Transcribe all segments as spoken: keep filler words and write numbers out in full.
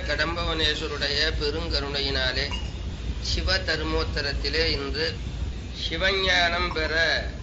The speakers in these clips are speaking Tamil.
கடம்பவனேஸ்வருடைய பெருங்கருணையினாலே சிவ தர்மோத்தரத்திலே இன்று சிவஞானம் பெற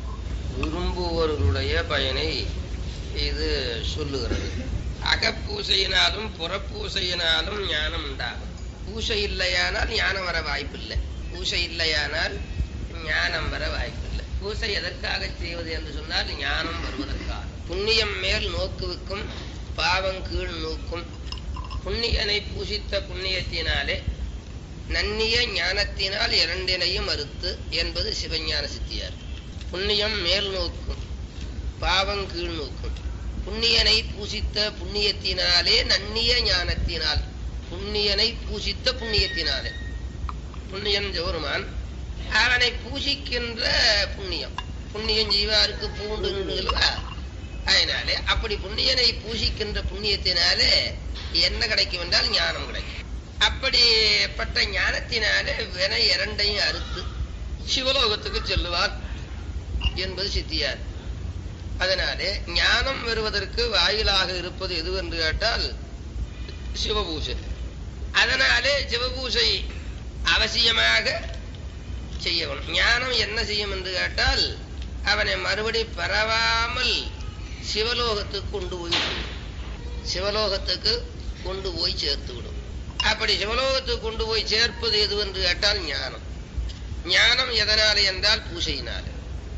விரும்புவோருடைய பயனை இது சொல்லுகிறது. அகப்பூசையினாலும் புறப்பூசையினாலும் ஞானம் உண்டாகும். பூசை இல்லையானால் ஞானம் வர வாய்ப்பில்லை. பூசை இல்லையானால் ஞானம் வர வாய்ப்பில்லை. பூசை எதற்காக செய்வது என்று சொன்னால் ஞானம் வருவதற்காக. புண்ணியம் மேல் நோக்குவிக்கும், பாவம் கீழ் நோக்கும். புண்ணியனை பூசித்த புண்ணியத்தினாலே நன்னிய ஞானத்தினால் இரண்டினையும் மறுத்து என்பது சிவஞான சித்தியார். புண்ணியம் மேல் நோக்கும், பாவம் கீழ் நோக்கும். புண்ணியனை பூசித்த புண்ணியத்தினாலே நன்னிய ஞானத்தினால், புண்ணியனை பூசித்த புண்ணியத்தினாலே, புண்ணியன் ஜோருமான் அவனை பூசிக்கின்ற புண்ணியம். புண்ணியம் ஜீவாருக்கு பூண்டு நின்றுகளா, அதனாலே அப்படி புண்ணியனை பூசிக்கின்ற புண்ணியத்தினாலே என்ன கிடைக்கும் என்றால் ஞானம் கிடைக்கும். அப்படிப்பட்ட ஞானத்தினாலே வினை இரண்டையும் அறுத்து சிவலோகத்துக்கு செல்லுவார் என்பது சித்தியார். அதனாலே ஞானம் வருவதற்கு வாயிலாக இருப்பது எது என்று கேட்டால் சிவபூசை. அதனாலே சிவபூசை அவசியமாக செய்யணும். ஞானம் என்ன செய்யும் என்று கேட்டால் அவனை மறுபடி பரவாமல் சிவலோகத்துக்கு கொண்டு போய் சிவலோகத்துக்கு கொண்டு போய் சேர்த்து விடும். அப்படி சிவலோகத்துக்கு கொண்டு போய் சேர்ப்பது எது என்று கேட்டால் ஞானம். ஞானம் எதனாலே என்றால் பூசையினாலே.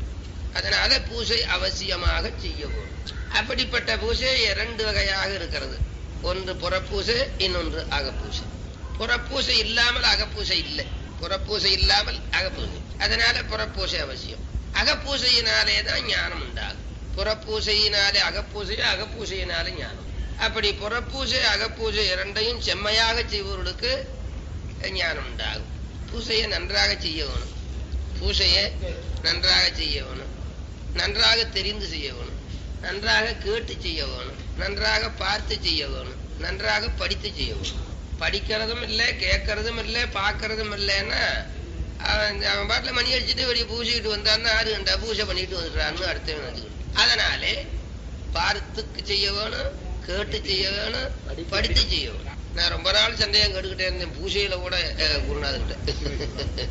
அதனால பூசை அவசியமாக செய்ய வேண்டும். அப்படிப்பட்ட பூசை இரண்டு வகையாக இருக்கிறது. ஒன்று புறப்பூசை, இன்னொன்று அகப்பூசை. புறப்பூசை இல்லாமல் அகப்பூசை இல்லை. புறப்பூசை இல்லாமல் அகப்பூசை. அதனால புறப்பூசை அவசியம். அகப்பூசையினாலே தான் ஞானம் உண்டாகும். புறப்பூசையினாலே அகப்பூசை, அகப்பூசையினாலே ஞானம். அப்படி புறப்பூசை அகப்பூசை இரண்டையும் செம்மையாக செய்வர்களுக்கு ஞானம் உண்டாகும். பூசையை நன்றாக செய்ய வேணும். பூசையை நன்றாக செய்ய வேணும். நன்றாக தெரிந்து செய்ய வேணும். நன்றாக கேட்டு செய்ய வேணும். நன்றாக பார்த்து செய்ய வேணும். நன்றாக படித்து செய்ய வேணும். படிக்கிறதும் இல்லை, கேட்கறதும் இல்லை, பார்க்கறதும் இல்லைன்னா அவன் அவன் பாட்டில் மணி அடிச்சுட்டு வெளியே பூசிக்கிட்டு வந்தான்னா ஆறு கண்டா பூசை பண்ணிட்டு வந்துடுறான்னு அர்த்தம் நினைச்சுக்கணும். அதனாலே பார்த்துக்கு செய்ய வேணும், கேட்டு செய்ய வேணும், படித்து செய்ய வேணும். நான் ரொம்ப நாள் சந்தேகம் கேட்டுக்கிட்டே இருந்தேன் பூசையில கூட குருநாதர்கிட்ட.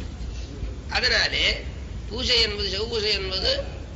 அதனாலே பூசை என்பது, சிவபூசை என்பது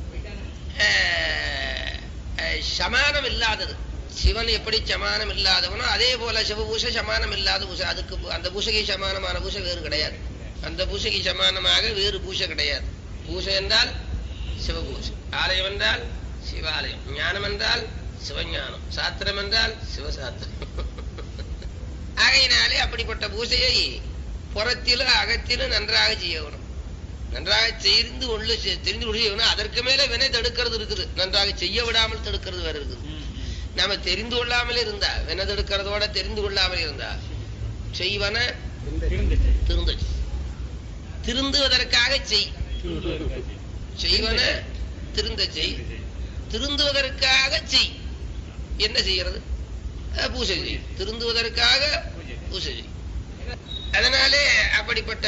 சமானம் இல்லாதது. சிவன் எப்படி சமானம் இல்லாதவனோ அதே போல சிவபூசை சமானம் இல்லாத பூசை. அதுக்கு அந்த பூசைக்கு சமானமான பூசை வேறு கிடையாது. அந்த பூசைக்கு சமானமாக வேறு பூசை கிடையாது. பூசை என்றால் சிவபூசை, ஆலயம் என்றால் சிவாலயம், ஞானம் என்றால் சிவஞானம், சாத்திரம் என்றால் சிவசாத்திரம். ஆகையினாலே அப்படிப்பட்ட பூசையை புறத்திலும் அகத்திலும் நன்றாக செய்யணும். நன்றாக தெரிந்து கொண்டு தெரிந்து கொண்டு செய்யணும். அதற்கு மேல வினை தடுக்கிறது இருக்குது. நன்றாக செய்ய விடாமல் தடுக்கிறது வேற இருக்குது. நாம தெரிந்து கொள்ளாமல் இருந்தா, வினை தடுக்கிறதோட தெரிந்து கொள்ளாமல் இருந்தா செய்வன திருந்த திருந்துவதற்காக செய். செய்வன திருந்த செய். திருந்துவதற்காக செய். என்ன செய்யறது? பூசை செய். திருந்துவதற்காக பூசை செய். அதனாலே அப்படிப்பட்ட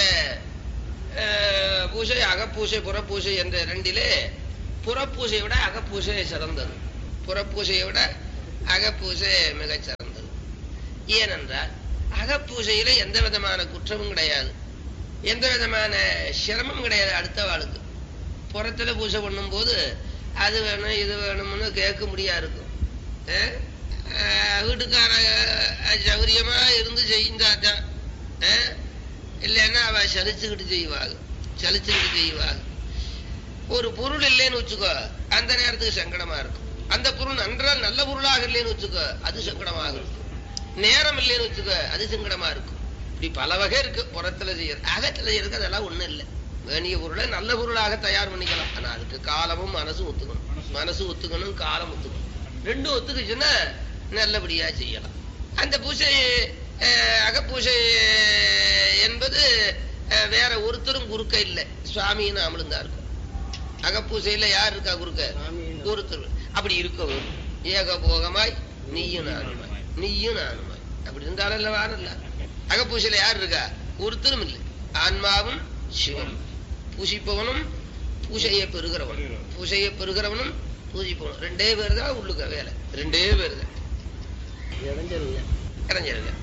பூசை அகப்பூசை புறப்பூசை என்ற இரண்டிலே புறப்பூசையை விட அகப்பூசை சிறந்தது. புறப்பூசையை விட அகப்பூசை மிகச் சிறந்தது. ஏனென்றால் அகப்பூசையில எந்த விதமான குற்றமும் கிடையாது, எந்த விதமான சிரமம் கிடையாது அடுத்த வாழ்க்கை. புறத்துல பூசை பண்ணும் போது அது வேணும் இது வேணும்னு கேட்க முடியா இருக்கும். வீட்டுக்கார சௌகரியமா இருந்து செய்தாதான், இல்லைன்னா அவ சலிச்சுக்கிட்டு செய்வாங்க. சலிச்சுக்கிட்டு செய்வாங்க. ஒரு பொருள் இல்லைன்னு வச்சுக்கோ, அந்த நேரத்துக்கு சங்கடமா இருக்கும். அந்த பொருள் நன்றால் நல்ல பொருளாக இல்லைன்னு வச்சுக்கோ, அது சங்கடமாக இருக்கும். நேரம் இல்லைன்னு வச்சுக்கோ, அது சங்கடமா இருக்கும். இப்படி பல வகை இருக்கு புறத்துல செய்யறது. அகத்துல செய்யறதுக்கு அதெல்லாம் ஒண்ணும் இல்லை. வேணிய பொருளை நல்ல பொருளாக தயார் பண்ணிக்கலாம். ஆனா அதுக்கு காலமும் மனசும் ஒத்துக்கணும். மனசு ஒத்துக்கணும், காலம் ஒத்துக்கணும். ரெண்டும் ஒத்துக்குச்சுன்னா நல்லபடியா செய்யலாம். அந்த பூசை அகப்பூசை என்பது வேற ஒருத்தரும் குறுக்க இல்லை, சுவாமின்னு அமலும் தான் இருக்கும். அகப்பூசையில யார் இருக்கா குறுக்க? ஒருத்தர். அப்படி இருக்கவும் ஏகபோகமாய் நீயும் நானுமாய், நீயும் நானுமாய் அப்படி இருந்தாலும் இல்ல வாரம் இல்ல. அகப்பூசையில யார் இருக்கா? ஒருத்தரும் இல்லை. ஆன்மாவும் சிவம். பூசிப்பவனும் பூசையை பெறுகிறவனும், பூசையை பெறுகிறவனும் பூஜிப்பவனும் ரெண்டே பேர் தான் உள்ளுக்க வேலை. ரெண்டே பேர் தான் இடைஞ்சல்.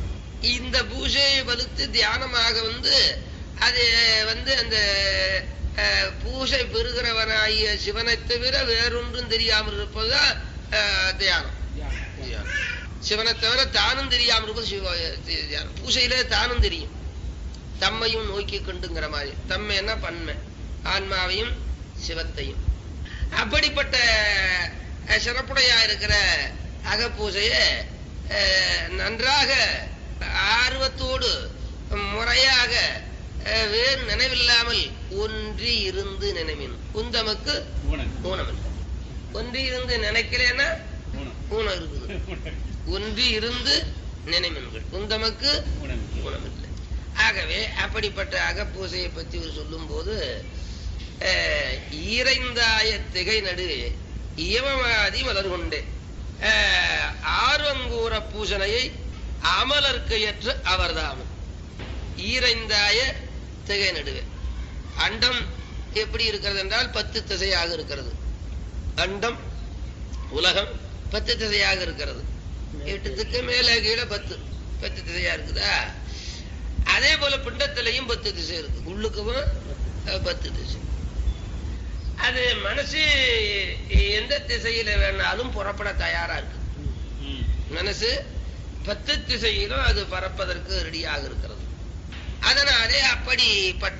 இந்த பூஜையை வலுத்து தியானமாக வந்து அது வந்து அந்த பூஜை பெறுகிறவனாகிய சிவனை தவிர வேறொன்றும் தெரியாமல் இருப்பதுதான் தியானம். சிவனை தவிர தானும் தெரியாமல் இருப்பது சிவ தியானம். பூஜையில தானும் தெரியும், தம்மையும் நோக்கி கொண்டுங்கிற மாதிரி. தம்மை என்ன பன்மை, ஆன்மாவையும் சிவத்தையும். அப்படிப்பட்ட சிறப்புடையா இருக்கிற அகப்பூஜைய நன்றாக ஆர்வத்தோடு முறையாக வேறு நினைவில்லாமல் ஒன்றி இருந்து நினைவின் உந்தமக்கு ஊனமில்லை. ஒன்றி இருந்து நினைக்கிறேன்னா ஊனம் இருக்குது. ஒன்றி இருந்து நினைவின்கள் உந்தமக்கு ஊனமில்லை. ஆகவே அப்படிப்பட்ட அகப்பூசையை பற்றி சொல்லும் போது ஈரைந்தாய திகை நடு இயமமாதி மலர் கொண்டே ஆர்வங்கூற பூசனையை அமலர்க்கு ஏற்று அவர்தாமும். ஈரைந்தாய திகை நடுவே அண்டம் எப்படி இருக்கிறது என்றால் பத்து திசையாக இருக்கிறது. அண்டம் உலகம் பத்து திசையாக இருக்கிறது. எட்டுத்துக்கு மேல கீழே பத்து பத்து திசையா இருக்குதா? அதே போல பிண்டத்திலையும் பத்து திசை இருக்கு, உள்ளுக்கும் பத்து திசை. அது மனசு எந்த திசையில வேணாலும் புறப்பட தயாரா இருக்கு. மனசு பத்து திசையிலும் அது பறப்பதற்கு ரெடியாக இருக்கிறது. அதனாலே அப்படிப்பட்ட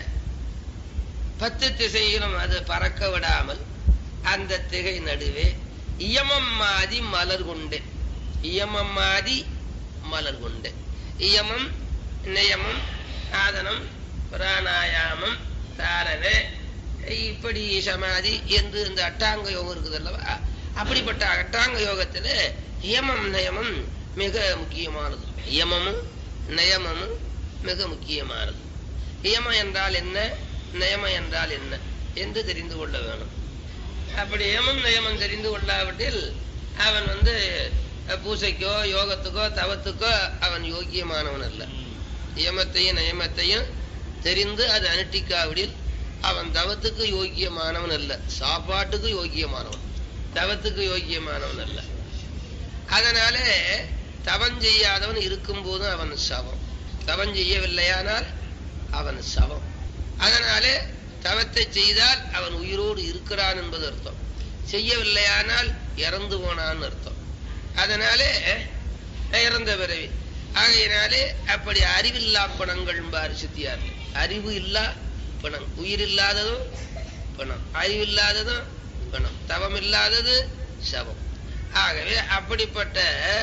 பத்து திசையிலும் அது பறக்க விடாமல் அந்த திகை நடுவே இயமம் மாதி மலர் கொண்டே இயமம் மாதி மலர் கொண்டே இயமம் நியமம் ஆதனம் பிராணாயாமம் தாரணை இப்படி சமாதி என்று இந்த அட்டாங்க யோகம் இருக்குது அல்லவா? அப்படிப்பட்ட அட்டாங்க யோகத்துல இயமம் நயமம் மிக முக்கியமானது. இயமமும் நயமமும் மிக முக்கியமானது. இயமம் என்றால் என்ன, நயமம் என்றால் என்ன என்று தெரிந்து கொள்ள வேணும். அப்படி இயமம் நயமம் தெரிந்து கொள்ளாவிட்டில் அவன் வந்து பூசைக்கோ யோகத்துக்கோ தவத்துக்கோ அவன் யோக்கியமானவன் அல்ல. இயமத்தையும் நயமத்தையும் தெரிந்து அது அனுஷ்டிக்காவிடில் அவன் தவத்துக்கு யோக்கியமானவன் அல்ல, சாப்பாட்டுக்கு யோக்கியமானவன், தவத்துக்கு யோக்கியமானவன் அல்ல. அதனால தவம் செய்யாதவன் இருக்கும் போதும் அவன் சவம், தவம் செய்யவில்லையானால் அவன் சவம். அதனாலே தவத்தை செய்தால் அவன் உயிரோடு இருக்கிறான் என்பது அர்த்தம், செய்யவில்லையானால் இறந்து போனான்னு அர்த்தம். அதனாலே இறந்த பிறவி. ஆகையினாலே அப்படி அறிவில்லா பணங்கள் பாரு சித்தியார். அறிவு இல்லா பணம், உயிர் இல்லாததும் பணம், அறிவில்லாததும் பணம், தவம் இல்லாதது சவம். ஆகவே அப்படிப்பட்ட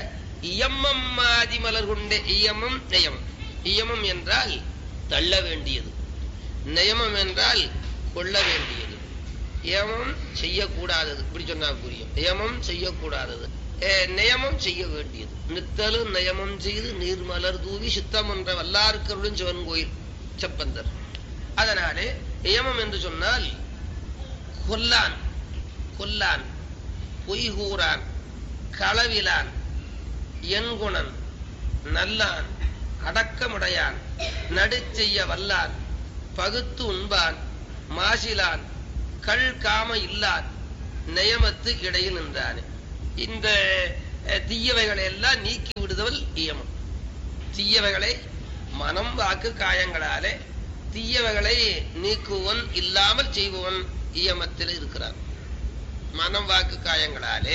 இயமம் மாதி மலர் கொண்டே இயமம் நயமம். இயமம் என்றால் தள்ள வேண்டியது, நயமம் என்றால் கொள்ள வேண்டியது. ஏமம் செய்யக்கூடாதது, இப்படி சொன்னா புரியும். ஏமம் செய்யக்கூடாதது, நியமம் செய்ய வேண்டியது. நித்தலும் நயமம் செய்து நீர்மலர் தூவி சித்தம் என்ற வல்லாருக்கருளும் சிவன் கோயில் செப்பந்தர். அதனாலே ஏமம் என்று சொன்னால் கொல்லான், கொல்லான், பொய்கூறான், களவிலான், என்குணன், நல்லான், அடக்கமுடையான், நடு செய்ய வல்லான், பகுத்து உண்பான், மாசிலான், கள் காம இல்லான், நயமத்து இடையில் நின்றானே. இந்த தீயவைகளை எல்லாம் நீக்கி விடுதல் இயமம். தீயவைகளை மனம் வாக்கு காயங்களாலே தீயவைகளை நீக்குவன் இல்லாமல் செய்பவன் இயமத்தில் இருக்கிறான். மனம் வாக்கு காயங்களாலே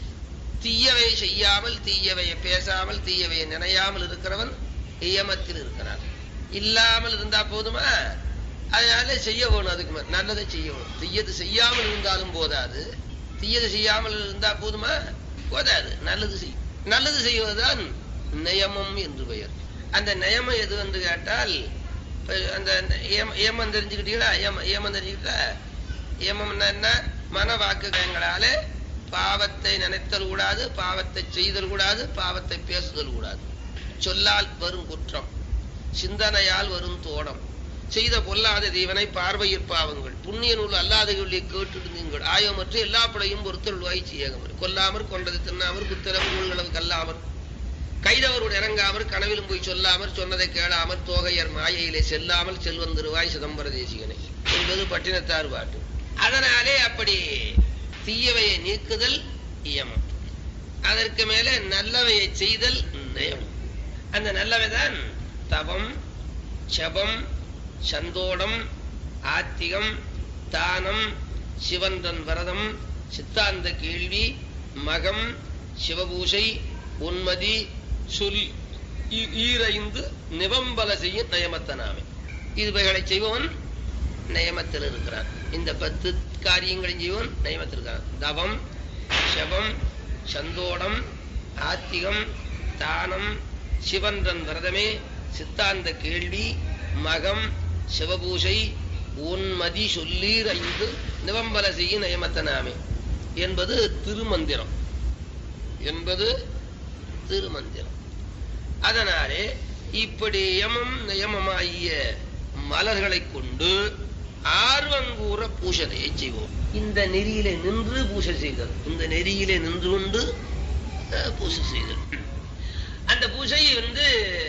தீயவை செய்யாமல், தீயவையை பேசாமல், தீயவையை நினையாமல் இருக்கிறவன் இயமத்தில் இருக்கிறான். இல்லாமல் இருந்தா போதுமா? அதனால செய்ய வேணும், அதுக்கு நல்லதை செய்ய வேணும். தீயது செய்யாமல் இருந்தாலும் போதாது, தீயது செய்யாமல் இருந்தா போதுமா? போதாது. நல்லது செய் நல்லது செய்வதுதான் நியமம் என்று பெயர். அந்த நியமம் எது என்று கேட்டால், அந்த ஏமம் தெரிஞ்சுக்கிட்டீங்களா? ஏமம் தெரிஞ்சுக்கிட்டா ஏமம் என்ன? மன வாக்கு கயங்களாலே பாவத்தை நினைத்தல் கூடாது, பாவத்தை செய்தல் கூடாது, பாவத்தை பேசுதல் கூடாது. சொல்லால் வரும் குற்றம், சிந்தனையால் வரும் தோடம், செய்த பொல்லாத தீவனை பார்வையிற் பாவங்கள், புண்ணிய நூல் அல்லாதவர்களை கேட்டுடுங்கள், ஆயமற்ற எல்லா படையும் பொறுத்தருள்வாய் செய்யகமர், கொல்லாமற் கொண்டது தின்னாமற் குத்தரவு நூல்களவு கல்லாமற், கைதவரோடு இறங்காமற் கனவிலும் போய் சொல்லாமற் சொன்னதை கேளாமற் தோகையர் மாயையிலே செல்லாமல் செல்வந்திருவாய் சிதம்பர தேசிகனை என்பது பட்டினத்தார் பாட்டு. அதனாலே அப்படி தீயவையை நீக்குதல் இயமம், அதற்கு மேலே நல்லவையை செய்தல் நயம். அந்த நல்லவைதான் தவம், செபம், சந்தோடம், ஆத்திகம், தானம், சிவந்தன் விரதம், சித்தாந்த கேள்வி, மகம், சிவபூஷை, உன்மதி, சொல் ஈரைந்து நிவம்பல செய்யும் நயமத்தனாமே. இதுவைகளை செய்பவன் நயமத்தில் இருக்கிறான். இந்த பத்து காரியங்களையும் செய்வன் நயமத்தில் இருக்கிறான். தவம், செபம், சந்தோடம், ஆத்திகம், தானம், சிவந்தன் விரதமே, சித்தாந்த கேள்வி, மகம், சிவபூஷை, உன்மதி சொல்லீர் ஐந்து நிவம்பல செய்யும் நயமத்தனாமே என்பது திருமந்திரம் என்பது திருமந்திரம். அதனாலே இப்படி யமம் நியமமாகிய மலர்களை கொண்டு ஆர்வங்கூற பூஷனையை செய்வோம். இந்த நெறியிலே நின்று பூசை செய்தல், இந்த நெறியிலே நின்று கொண்டு பூசை செய்தல். அந்த பூசை வந்து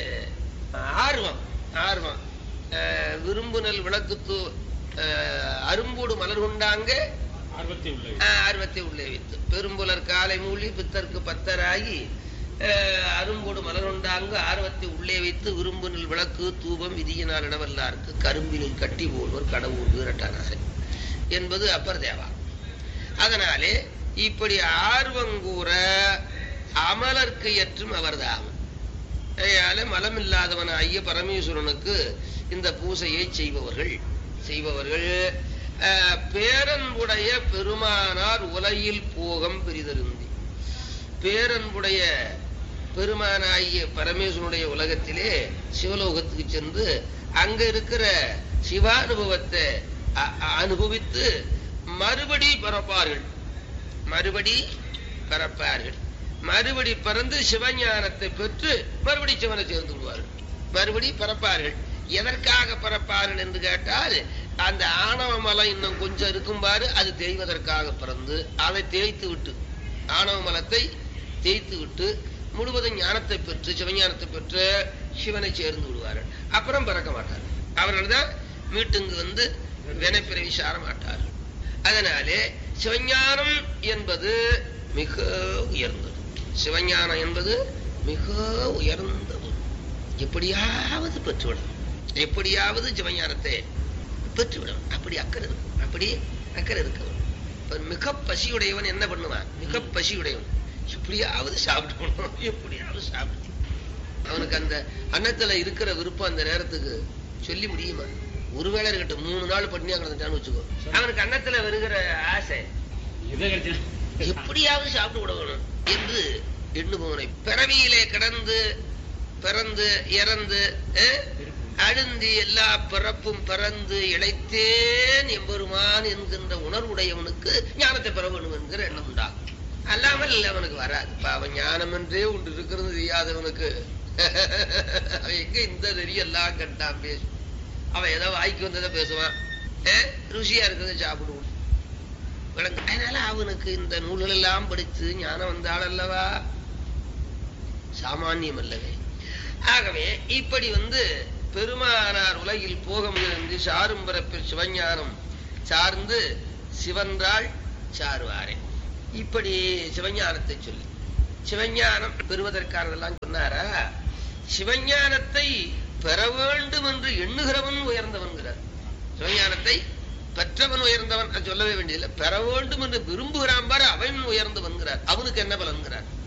ஆர்வம் ஆர்வம் விரும்புனல் விளக்குத்து அரும்போடு மலர் கொண்டாங்க ஆர்வத்தை உள்ளே வைத்து பெரும்புலர் காலை மூலி பித்தற்கு பத்தராகி அரும்போடு மலர் கொண்டாங்க ஆர்வத்தை உள்ளே வைத்து விரும்புனல் விளக்கு தூபம் விதியினால் இடவல்லாருக்கு கரும்பினில் கட்டி போல்வர் கடவுள் வீரட்டானாசை என்பது அப்பர் தேவா. அதனாலே இப்படி ஆர்வங்கூற அமலர்க்கு ஏற்றும் அவர்தாகும். அதனால மலமில்லாதவன் ஐய பரமேஸ்வரனுக்கு இந்த பூசையை செய்பவர்கள் செய்பவர்கள் பேரன்புடைய பெருமானார் உலகில் போகம் பெரிதருந்தி. பேரன்புடைய பெருமானாகிய பரமேஸ்வரனுடைய உலகத்திலே சிவலோகத்துக்கு சென்று அங்க இருக்கிற சிவானுபவத்தை அனுபவித்து மறுபடி பிறப்பார்கள் மறுபடி பிறப்பார்கள் மறுபடி பிறந்து சிவஞானத்தை பெற்று மறுபடி சிவனை சேர்ந்து விடுவார்கள். மறுபடி பிறப்பார்கள். எதற்காக பிறப்பார்கள் என்று கேட்டால் அந்த ஆணவ மலம் இன்னும் கொஞ்சம் இருக்கும் பாரு, அது தேய்வதற்காக பிறந்து அதை தேய்த்து விட்டு ஆணவ மலத்தை தேய்த்து விட்டு முழுவதும் ஞானத்தை பெற்று சிவஞானத்தை பெற்று சிவனை சேர்ந்து விடுவார்கள். அப்புறம் பிறக்க மாட்டார்கள். அவர்கள் தான் மீட்டுங்கு வந்து வினைப்பிறவி சார மாட்டார்கள். அதனாலே சிவஞானம் என்பது மிக உயர்ந்தது. சிவஞானம் என்பது மிக உயர்ந்தது. எப்படியாவது பெற்றுவிடும், எப்படியாவது சிவஞானத்தை பெற்றுவிடும். அப்படி அக்கறை இருக்கும், அப்படி அக்கறை இருக்கவன். மிக பசியுடையவன் என்ன பண்ணுவான்? மிக பசியுடையவன் எப்படியாவது சாப்பிடணும், எப்படியாவது சாப்பிட்டு அவனுக்கு அந்த அன்னத்துல இருக்கிற விருப்பம் அந்த நேரத்துக்கு சொல்லி முடியுமா? ஒருவேளை இருக்கட்டும், மூணு நாள் பட்டினியா கிடந்துட்டான்னு வச்சுக்கோ, அவனுக்கு அன்னத்துல வருகிற ஆசை எப்படியாவது சாப்பிட்டு விடணும் என்று எண்ணுபவனை பிறவியிலே கிடந்து பிறந்து இறந்து அழுந்தி எல்லா பிறப்பும் பிறந்து இழைத்தேன் எம்பெருமான் என்கின்ற உணர்வுடையவனுக்கு ஞானத்தை பெற வேண்டும் என்கிற எண்ணம் உண்டாகும். அல்லாமல் அவனுக்கு வராது. அவன் ஞானம் என்றே ஒன்று இருக்கிறது தெரியாதவனுக்கு அவன் எங்க இந்த தெரியெல்லாம் கண்டான் பேசு. அவன் ஏதோ வாய்க்கு வந்ததை பேசுவான், ருசியா இருக்கிறத சாப்பிடுவான். அதனால அவனுக்கு இந்த நூல்கள் எல்லாம் படித்து ஞானம் வந்தாள் அல்லவா, சாமானியம் அல்லவே. ஆகவே இப்படி வந்து பெருமானார் உலகில் போக முயன்று சாரும் பிறப்பில் சிவஞானம் சார்ந்து சிவன்றாள் சாருவாரே. இப்படி சிவஞானத்தை சொல்லி சிவஞானம் பெறுவதற்கானதெல்லாம் சொன்னாரா? சிவஞானத்தை பெற வேண்டும் என்று எண்ணுகிறவன் உயர்ந்தவன்கிறார். சிவஞானத்தை பெற்றவன் உயர்ந்தவன் சொல்லவே வேண்டியதில்லை. பெற வேண்டும் என்று விரும்புகிறான் பாரு, அவன் உயர்ந்தவன்கிறார். அவனுக்கு என்ன பலன்கிறார்?